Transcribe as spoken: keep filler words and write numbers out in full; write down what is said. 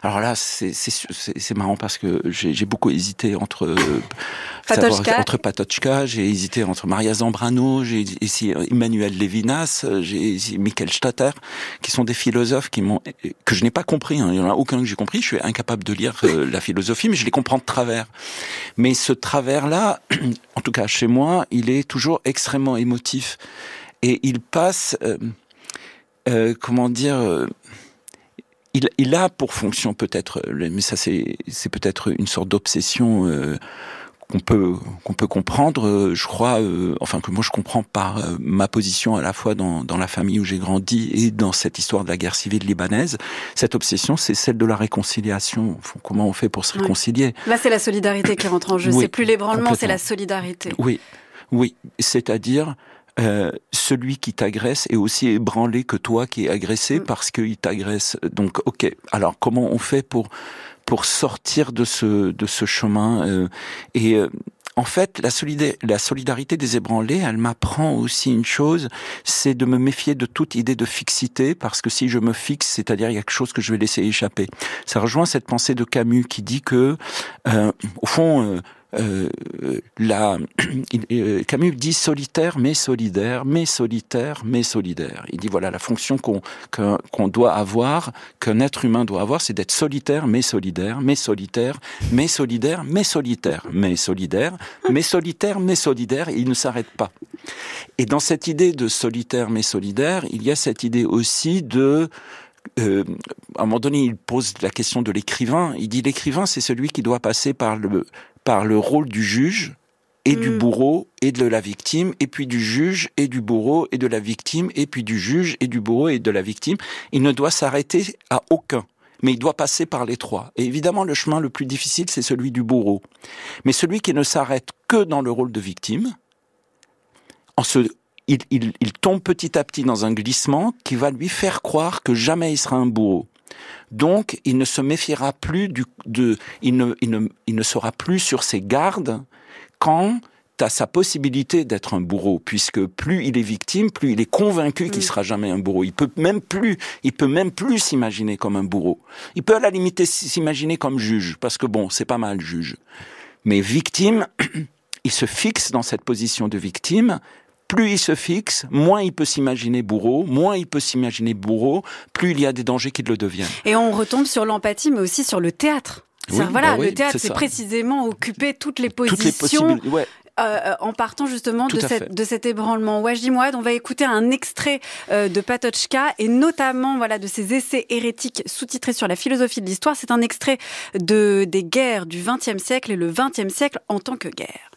Alors là, c'est, c'est, c'est, c'est marrant parce que j'ai, j'ai beaucoup hésité entre Patočka. savoir, entre Patočka, j'ai hésité entre Maria Zambrano, j'ai essayé Emmanuel Levinas, j'ai essayé Michael Statter, qui sont des philosophes qui m'ont, que je n'ai pas compris. Hein. Il y en a aucun que j'ai compris. Je suis incapable de lire euh, la philosophie, mais je les comprends de travers. Mais ce travers-là, en tout cas chez moi, il est toujours extrêmement émotif et il passe, euh, euh, comment dire. Euh, Il, il a pour fonction peut-être, mais ça c'est, c'est peut-être une sorte d'obsession euh, qu'on peut qu'on peut comprendre. Euh, je crois, euh, enfin que moi je comprends par euh, ma position à la fois dans dans la famille où j'ai grandi et dans cette histoire de la guerre civile libanaise. Cette obsession, c'est celle de la réconciliation. Comment on fait pour se réconcilier ? Oui. Là, c'est la solidarité qui rentre en jeu. Oui, c'est plus l'ébranlement, c'est la solidarité. Oui, oui, c'est-à-dire. Euh, celui qui t'agresse est aussi ébranlé que toi qui es agressé mmh. parce qu'il t'agresse. Donc, ok. Alors, comment on fait pour pour sortir de ce de ce chemin euh, Et euh, en fait, la, solida- la solidarité des ébranlés, elle m'apprend aussi une chose, c'est de me méfier de toute idée de fixité, parce que si je me fixe, c'est-à-dire il y a quelque chose que je vais laisser échapper. Ça rejoint cette pensée de Camus qui dit que, euh, au fond. Euh, Euh, la, euh, Camus dit solitaire mais solidaire, mais solitaire mais solidaire. Il dit voilà la fonction qu'on, qu'on, qu'on doit avoir, qu'un être humain doit avoir, c'est d'être solitaire mais solidaire, mais solitaire, mais solidaire, mais solitaire, mais solidaire, mais solitaire, mais solidaire. Et il ne s'arrête pas. Et dans cette idée de solitaire mais solidaire, il y a cette idée aussi de Euh, à un moment donné, il pose la question de l'écrivain. Il dit l'écrivain, c'est celui qui doit passer par le par le rôle du juge et mmh. du bourreau et de la victime, et puis du juge et du bourreau et de la victime, et puis du juge et du bourreau et de la victime. Il ne doit s'arrêter à aucun, mais il doit passer par les trois. Et évidemment, le chemin le plus difficile, c'est celui du bourreau. Mais celui qui ne s'arrête que dans le rôle de victime, en se Il, il, il tombe petit à petit dans un glissement qui va lui faire croire que jamais il sera un bourreau. Donc, il ne se méfiera plus du, de, il ne, il ne, il ne sera plus sur ses gardes quant à sa possibilité d'être un bourreau, puisque plus il est victime, plus il est convaincu qu'il sera jamais un bourreau. Il peut même plus, il peut même plus s'imaginer comme un bourreau. Il peut à la limite s'imaginer comme juge, parce que bon, c'est pas mal juge. Mais victime, il se fixe dans cette position de victime. Plus il se fixe, moins il peut s'imaginer bourreau, moins il peut s'imaginer bourreau, plus il y a des dangers qui le deviennent. Et on retombe sur l'empathie, mais aussi sur le théâtre. Oui, voilà, bah oui, le théâtre, c'est, c'est précisément occuper toutes les positions. Toutes les possibilités, ouais. Euh, en partant justement de, cette, de cet ébranlement. Wajdi Mouawad, on va écouter un extrait euh, de Patočka et notamment voilà de ses essais hérétiques sous-titrés sur la philosophie de l'histoire. C'est un extrait de, des guerres du vingtième siècle et le vingtième siècle en tant que guerre.